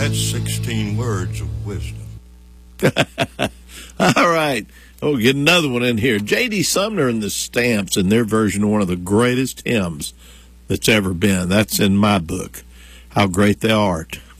That's 16 words of wisdom. All right. Oh, get another one in here. J.D. Sumner and the Stamps in their version of one of the greatest hymns that's ever been. That's in my book, How Great Thou Art.